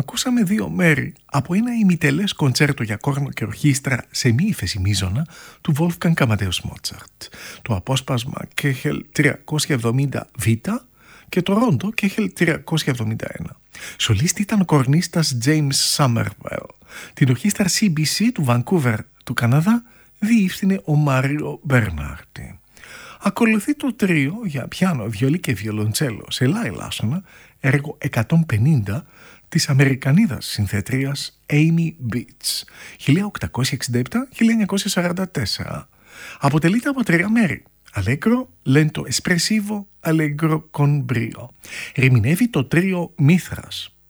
Ακούσαμε δύο μέρη από ένα ημιτελές κοντσέρτο για κόρνο και ορχήστρα σε μη ύφεση μείζωνα του Wolfgang Amadeus Mozart. Το απόσπασμα Κέχελ 370 Β και το ρόντο Κέχελ 371. Σολίστη ήταν ο κορνίστας James Somervell. Την ορχήστρα CBC του Vancouver του Καναδά διεύθυνε ο Μάριο Μπερνάρτη. Ακολουθεί το τρίο για πιάνο, βιολί και βιολοντσέλο σε λάι λάσονα, έργο 150 της Αμερικανίδας συνθετρίας Amy Beach, 1867-1944. Αποτελείται από τρία μέρη: Allegro, Lento Espressivo, Allegro con Brio. Ερμηνεύει το τρίο Μήθρας.